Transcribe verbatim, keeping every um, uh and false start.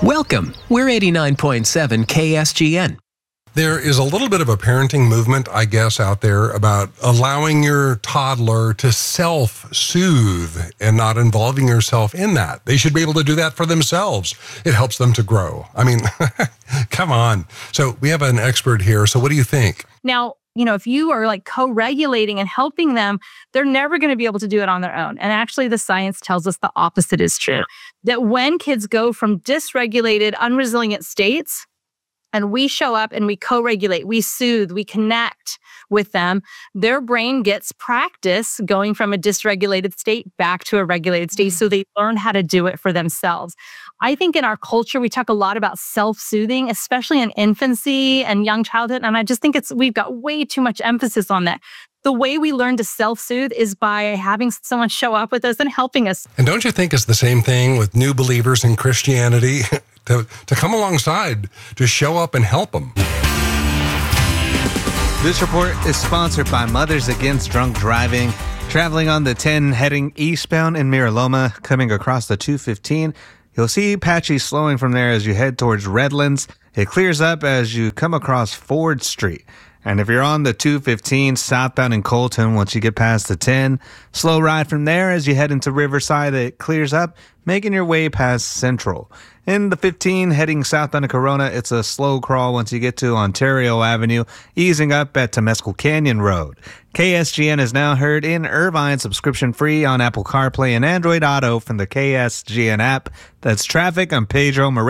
Welcome. We're eighty-nine point seven K S G N. There is a little bit of a parenting movement, I guess, out there about allowing your toddler to self-soothe and not involving yourself in that. They should be able to do that for themselves. It helps them to grow. I mean, come on. So we have an expert here. So what do you think? Now, you know, if you are like co-regulating and helping them, they're never going to be able to do it on their own. And actually, the science tells us the opposite is true. That when kids go from dysregulated, unresilient states, and we show up and we co-regulate, we soothe, we connect with them, their brain gets practice going from a dysregulated state back to a regulated state. So they learn how to do it for themselves. I think in our culture, we talk a lot about self-soothing, especially in infancy and young childhood. And I just think it's we've got way too much emphasis on that. The way we learn to self-soothe is by having someone show up with us and helping us. And don't you think it's the same thing with new believers in Christianity? to, to come alongside, to show up and help them. This report is sponsored by Mothers Against Drunk Driving. Traveling on the ten heading eastbound in Mira Loma, coming across the two fifteen, you'll see patchy slowing from there as you head towards Redlands. It clears up as you come across Ford Street. And if you're on the two fifteen southbound in Colton, once you get past the ten, slow ride from there as you head into Riverside. It clears up, making your way past Central. In the fifteen, heading southbound to Corona, it's a slow crawl once you get to Ontario Avenue, easing up at Temescal Canyon Road. K S G N is now heard in Irvine, subscription-free on Apple CarPlay and Android Auto from the K S G N app. That's traffic on Pedro Moreno.